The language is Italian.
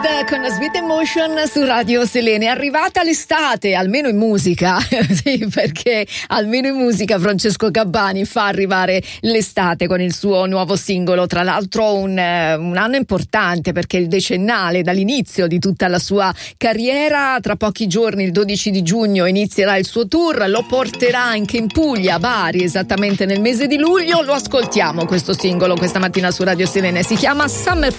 Con Sweet Emotion su Radio Selene. È arrivata l'estate, almeno in musica. Sì, perché almeno in musica Francesco Gabbani fa arrivare l'estate con il suo nuovo singolo. Tra l'altro un anno importante, perché è il decennale dall'inizio di tutta la sua carriera. Tra pochi giorni, il 12 di giugno, inizierà il suo tour. Lo porterà anche in Puglia, a Bari, esattamente nel mese di luglio. Lo ascoltiamo questo singolo questa mattina su Radio Selene. Si chiama Summer